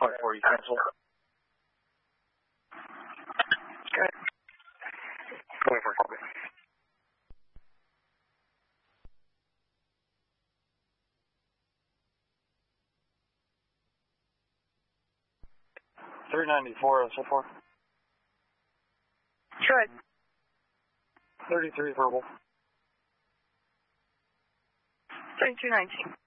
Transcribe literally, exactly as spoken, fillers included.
five four, you cancel. Good. twenty-four, copy. three ninety-four, S L four. Good. thirty-three, verbal. thirty-two nineteen.